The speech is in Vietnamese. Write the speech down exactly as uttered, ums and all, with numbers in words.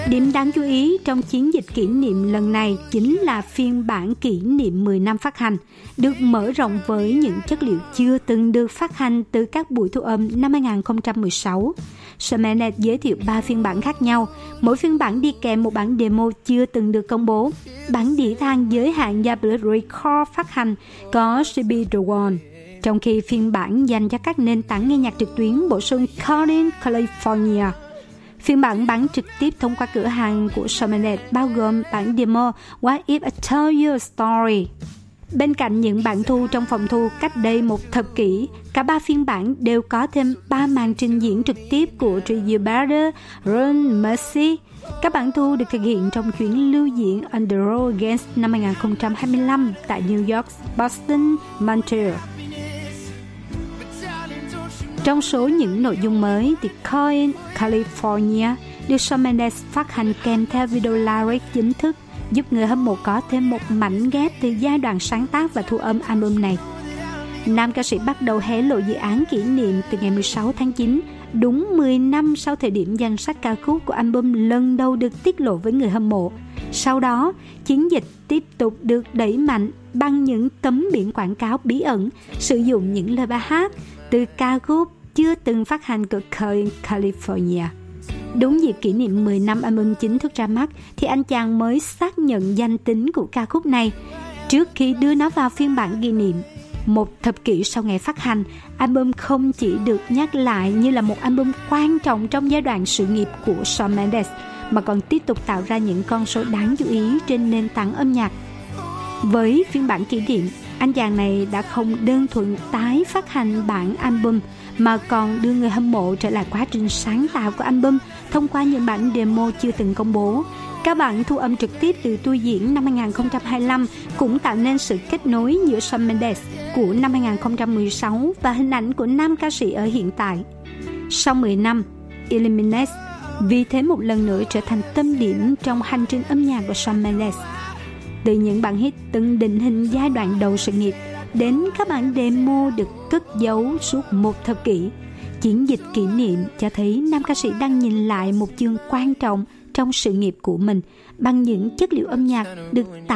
Điểm đáng chú ý trong chiến dịch kỷ niệm lần này chính là phiên bản kỷ niệm mười năm phát hành, được mở rộng với những chất liệu chưa từng được phát hành từ các buổi thu âm năm hai không một sáu. Shawn Mendes giới thiệu ba phiên bản khác nhau, mỗi phiên bản đi kèm một bản demo chưa từng được công bố. Bản đĩa than giới hạn do Blue Record phát hành có xê pê The One, trong khi phiên bản dành cho các nền tảng nghe nhạc trực tuyến bổ sung Calling California. Phiên bản bán trực tiếp thông qua cửa hàng của Shawn Mendes bao gồm bản demo What If I Tell You a Story. Bên cạnh những bản thu trong phòng thu cách đây một thập kỷ, cả ba phiên bản đều có thêm ba màn trình diễn trực tiếp của Treat You Better, Run Mercy. Các bản thu được thực hiện trong chuyến lưu diễn On the Road Again năm hai không hai lăm tại New York, Boston, Montreal. Trong số những nội dung mới thì Calling California được Shawn Mendes phát hành kèm theo video lyric chính thức, giúp người hâm mộ có thêm một mảnh ghép từ giai đoạn sáng tác và thu âm album này. Nam ca sĩ bắt đầu hé lộ dự án kỷ niệm từ ngày mười sáu tháng chín, đúng mười năm sau thời điểm danh sách ca khúc của album lần đầu được tiết lộ với người hâm mộ. Sau đó, chiến dịch tiếp tục được đẩy mạnh bằng những tấm biển quảng cáo bí ẩn, sử dụng những lời bài hát từ ca khúc chưa từng phát hành của Calling California. Đúng dịp kỷ niệm mười năm album chính thức ra mắt thì anh chàng mới xác nhận danh tính của ca khúc này trước khi đưa nó vào phiên bản kỷ niệm. Một thập kỷ sau ngày phát hành, album không chỉ được nhắc lại như là một album quan trọng trong giai đoạn sự nghiệp của Shawn Mendes, mà còn tiếp tục tạo ra những con số đáng chú ý trên nền tảng âm nhạc. Với phiên bản kỷ niệm, anh chàng này đã không đơn thuần tái phát hành bản album mà còn đưa người hâm mộ trở lại quá trình sáng tạo của album thông qua những bản demo chưa từng công bố. Các bản thu âm trực tiếp từ tour diễn năm hai không hai lăm cũng tạo nên sự kết nối giữa Shawn Mendes của năm hai không một sáu và hình ảnh của nam ca sĩ ở hiện tại. Sau mười năm, Illuminate vì thế một lần nữa trở thành tâm điểm trong hành trình âm nhạc của Shawn Mendes. Từ những bản hit từng định hình giai đoạn đầu sự nghiệp đến các bản demo được cất giấu suốt một thập kỷ, chiến dịch kỷ niệm cho thấy nam ca sĩ đang nhìn lại một chương quan trọng trong sự nghiệp của mình bằng những chất liệu âm nhạc được tạo